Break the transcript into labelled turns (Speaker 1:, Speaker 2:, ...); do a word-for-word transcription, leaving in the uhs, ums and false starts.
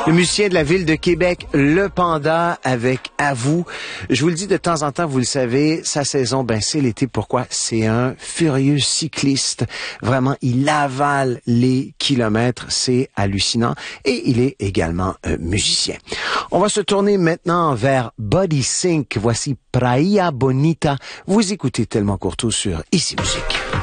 Speaker 1: Le musicien de la ville de Québec, Le Panda, avec À vous. Je vous le dis de temps en temps, vous le savez, sa saison, ben c'est l'été. Pourquoi? C'est un furieux cycliste. Vraiment, il avale les kilomètres. C'est hallucinant. Et il est également un musicien. On va se tourner maintenant vers Body Sync. Voici Praia Bonita. Vous écoutez Tellement Courtois sur Ici Musique.